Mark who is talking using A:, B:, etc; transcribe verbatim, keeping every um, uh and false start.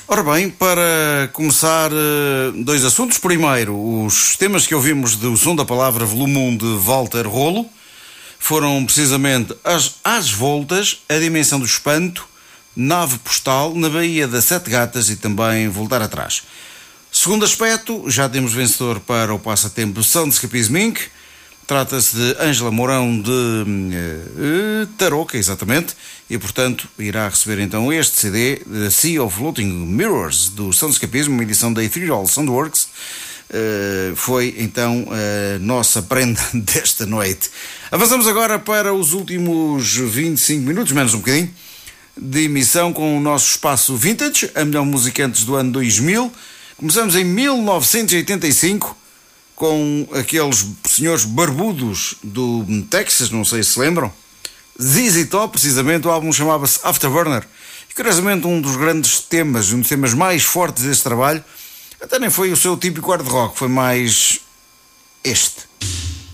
A: Ora bem, para começar, dois assuntos. Primeiro, os temas que ouvimos do Som da Palavra, volume um de Walter Rolo, foram precisamente as Às Voltas, A Dimensão do Espanto, Nave Postal, Na Baía das Sete Gatas e também Voltar Atrás. Segundo aspecto, já temos vencedor para o passatempo Soundscapism incorporated. Trata-se de Ângela Mourão de uh, Tarouca, exatamente, e portanto irá receber então este C D, The Sea of Floating Mirrors, do Soundscapism, uma edição da Ethereal Soundworks. Uh, foi então a nossa prenda desta noite. Avançamos agora para os últimos vinte e cinco minutos, menos um bocadinho, de emissão com o nosso espaço Vintage, a melhor música antes do ano dois mil. Começamos em mil novecentos e oitenta e cinco com aqueles senhores barbudos do Texas, não sei se se lembram, Z Z Top, precisamente. O álbum chamava-se Afterburner e, curiosamente, um dos grandes temas, um dos temas mais fortes deste trabalho, até nem foi o seu típico hard rock, foi mais este.